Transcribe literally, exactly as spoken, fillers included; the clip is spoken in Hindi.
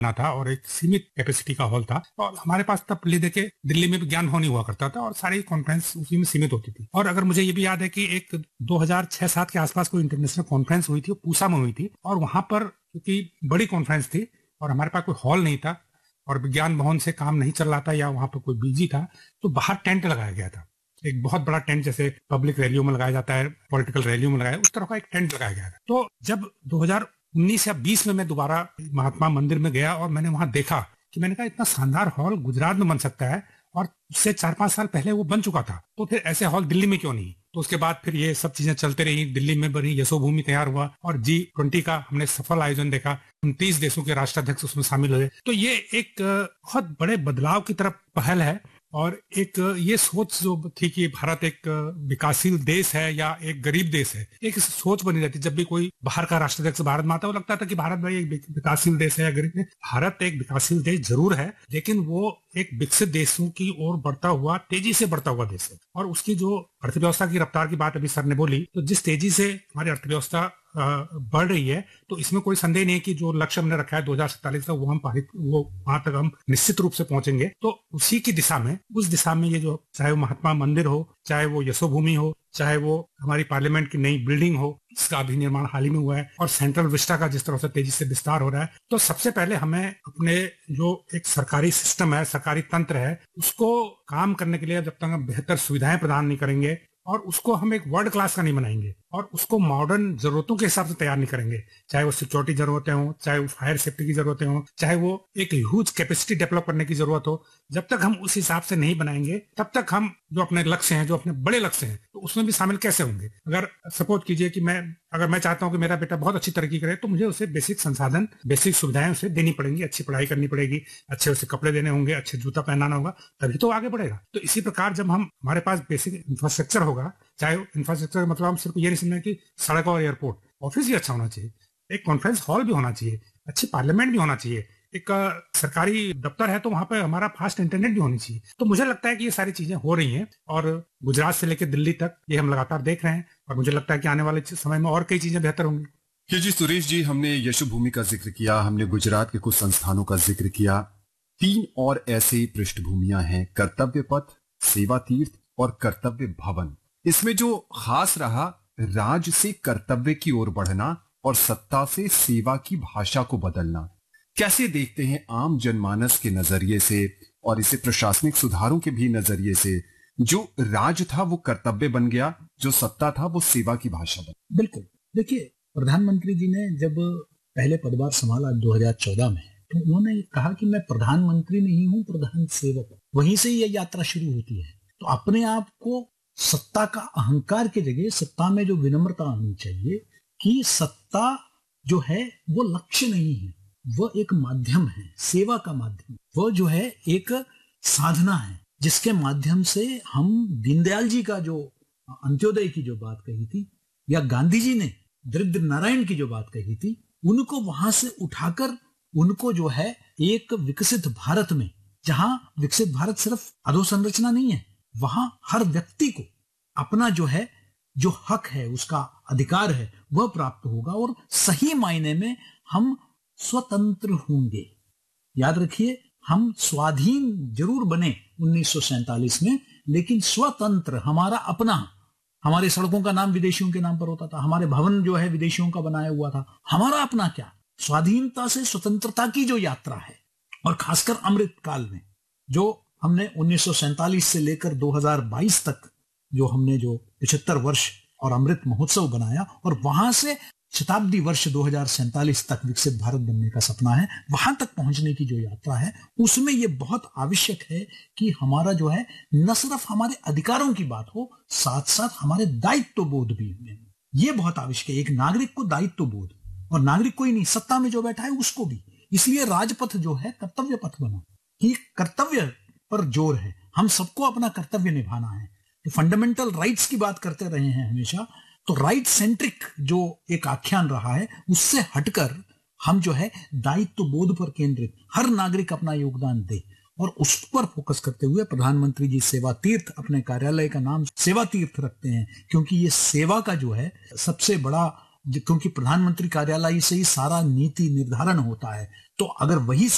ना था और एक सीमित कैपेसिटी का हॉल था। और हमारे पास तब ले देखे दिल्ली में भी ज्ञान भवन हुआ करता था और सारी कॉन्फ्रेंस उसी में सीमित होती थी। और अगर मुझे ये भी याद है कि एक दो हज़ार छह सात के आसपास कोई इंटरनेशनल कॉन्फ्रेंस हुई थी, वो पूसा में हुई थी, और वहां पर क्योंकि बड़ी कॉन्फ्रेंस थी और हमारे पास कोई हॉल नहीं था और विज्ञान भवन से काम नहीं चल रहा था या वहां पर कोई बिजी था, तो बाहर टेंट लगाया गया था। एक बहुत बड़ा टेंट, जैसे पब्लिक रैलियों में लगाया जाता है, पॉलिटिकल रैलियों में लगाया, उस तरह का एक टेंट लगाया गया था। तो जब दो हज़ार उन्नीस या बीस में मैं दोबारा महात्मा मंदिर में गया और मैंने वहां देखा कि मैंने कहा इतना शानदार हॉल गुजरात में बन सकता है और उससे चार पांच साल पहले वो बन चुका था, तो फिर ऐसे हॉल दिल्ली में क्यों नहीं। तो उसके बाद फिर ये सब चीजें चलते रही, दिल्ली में बनी यशोभूमि तैयार हुआ और जी ट्वेंटी का हमने सफल आयोजन देखा, उनतीस देशों के राष्ट्राध्यक्ष उसमें शामिल हुए। तो ये एक बहुत बड़े बदलाव की तरफ पहल है और एक ये सोच जो थी कि भारत एक विकासशील देश है या एक गरीब देश है, एक सोच बनी रहती। जब भी कोई बाहर का राष्ट्राध्यक्ष भारत में आता है, वो लगता था कि भारत भाई एक विकासशील देश है या गरीब देश। भारत एक विकासशील देश जरूर है, लेकिन वो एक विकसित देशों की ओर बढ़ता हुआ, तेजी से बढ़ता हुआ देश है। और उसकी जो अर्थव्यवस्था की रफ्तार की बात अभी सर ने बोली, तो जिस तेजी से हमारी अर्थव्यवस्था बढ़ रही है, तो इसमें कोई संदेह नहीं है कि जो लक्ष्य हमने रखा है दो हज़ार सैंतालीस तक, वो हम पारित वो वहां तक हम निश्चित रूप से पहुंचेंगे। तो उसी की दिशा में, उस दिशा में ये जो, चाहे वो महात्मा मंदिर हो, चाहे वो यशोभूमि हो, चाहे वो हमारी पार्लियामेंट की नई बिल्डिंग हो, इसका भी निर्माण हाल ही में हुआ है, और सेंट्रल विस्टा का जिस तरह से तेजी से विस्तार हो रहा है, तो सबसे पहले हमें अपने जो एक सरकारी सिस्टम है, सरकारी तंत्र है, उसको काम करने के लिए जब तक हम बेहतर सुविधाएं प्रदान नहीं करेंगे और उसको हम एक वर्ल्ड क्लास का नहीं बनाएंगे और उसको मॉडर्न जरूरतों के हिसाब से तैयार नहीं करेंगे, चाहे वो सिक्योरिटी जरूरतें हो, चाहे वो फायर सेफ्टी की जरूरतें हो, चाहे वो एक ह्यूज कैपेसिटी डेवलप करने की जरूरत हो, जब तक हम उस हिसाब से नहीं बनाएंगे, तब तक हम जो अपने लक्ष्य हैं, जो अपने बड़े लक्ष्य हैं, तो उसमें भी शामिल कैसे होंगे। अगर सपोज कीजिए कि मैं अगर मैं चाहता हूं कि मेरा बेटा बहुत अच्छी तरक्की करे, तो मुझे उसे बेसिक संसाधन, बेसिक सुविधाएं उसे देनी पड़ेंगी, अच्छी पढ़ाई करनी पड़ेगी, अच्छे उसे कपड़े देने होंगे, अच्छे जूता पहनाना होगा, तभी तो आगे बढ़ेगा। तो इसी प्रकार जब हम हमारे पास बेसिक इंफ्रास्ट्रक्चर होगा, चाहे इंफ्रास्ट्रक्चर मतलब हम सिर्फ ये नहीं समझें कि सड़क और एयरपोर्ट, ऑफिस भी अच्छा होना चाहिए, एक कॉन्फ्रेंस हॉल भी होना चाहिए, अच्छी पार्लियामेंट भी होना चाहिए, एक सरकारी दफ्तर है तो वहां पर हमारा फास्ट इंटरनेट भी होनी चाहिए। तो मुझे लगता है कि ये सारी चीजें हो रही हैं और गुजरात से लेकर दिल्ली तक ये हम लगातार देख रहे हैं और मुझे लगता है कि आने वाले समय में और कई चीजें बेहतर होंगी। कि जी सुरेश जी, हमने यशोभूमि का जिक्र किया, हमने गुजरात के कुछ संस्थानों का जिक्र किया, तीन और ऐसे पृष्ठभूमियां हैं, कर्तव्य पथ, सेवा तीर्थ और कर्तव्य भवन। इसमें जो खास रहा, राज से कर्तव्य की ओर बढ़ना और सत्ता से सेवा की भाषा को बदलना। कैसे देखते हैं आम जनमानस के नजरिए से और इसे प्रशासनिक सुधारों के भी नजरिए से, जो राज था वो कर्तव्य बन गया, जो सत्ता था वो सेवा की भाषा बन। बिल्कुल, देखिए प्रधानमंत्री जी ने जब पहले पदभार संभाला दो हज़ार चौदह में, तो उन्होंने कहा कि मैं प्रधानमंत्री नहीं हूं, प्रधान सेवक। वहीं से यह यात्रा शुरू होती है। तो अपने आप को सत्ता का अहंकार की जगह सत्ता में जो विनम्रता आनी चाहिए कि सत्ता जो है वो लक्ष्य नहीं है, वह एक माध्यम है, सेवा का माध्यम। वह जो है एक साधना है जिसके माध्यम से हम दीनदयाल जी का जो अंत्योदय की जो बात कही थी, या गांधी जी ने दरिद्र नारायण की जो बात कही थी, उनको वहां से उठाकर उनको जो है एक विकसित भारत में, जहां विकसित भारत सिर्फ अधोसंरचना नहीं है, वहां हर व्यक्ति को अपना जो है जो हक है, उसका अधिकार है, वह प्राप्त होगा और सही मायने में हम स्वतंत्र होंगे। याद रखिए, हम स्वाधीन जरूर बने उन्नीस सौ सैंतालीस में, लेकिन स्वतंत्र हमारा अपना। हमारे सड़कों का नाम विदेशियों के नाम पर होता था, हमारे भवन जो है विदेशियों का बनाया हुआ था। हमारा अपना क्या? स्वाधीनता से स्वतंत्रता की जो यात्रा है, और खासकर अमृत काल में जो हमने उन्नीस सौ सैंतालीस से लेकर दो हज़ार बाईस तक जो हमने जो पचहत्तर वर्ष और अमृत महोत्सव बनाया, और वहां से शताब्दी वर्ष दो हज़ार सैंतालीस तक विकसित भारत बनने का सपना है, वहां तक पहुंचने की जो यात्रा है, उसमें यह बहुत आवश्यक है कि हमारा जो है न सिर्फ हमारे अधिकारों की बात हो, साथ साथ हमारे दायित्व बोध भी हमें, यह बहुत आवश्यक है। एक नागरिक को दायित्व बोध, और नागरिक कोई नहीं, सत्ता में जो बैठा है उसको भी। इसलिए राजपथ जो है कर्तव्य पथ बना, कि कर्तव्य पर जोर है, हम सबको अपना कर्तव्य निभाना है। तो फंडामेंटल राइट्स की बात करते रहे हैं हमेशा, तो राइट सेंट्रिक जो एक आख्यान रहा है, उससे हटकर हम जो है दायित्व बोध पर केंद्रित, हर नागरिक अपना योगदान दे, और उस पर फोकस करते हुए प्रधानमंत्री जी सेवा तीर्थ, अपने कार्यालय का नाम सेवा तीर्थ रखते हैं, क्योंकि ये सेवा का जो है सबसे बड़ा, क्योंकि प्रधानमंत्री कार्यालय से ही सारा नीति निर्धारण होता है। तो अगर वही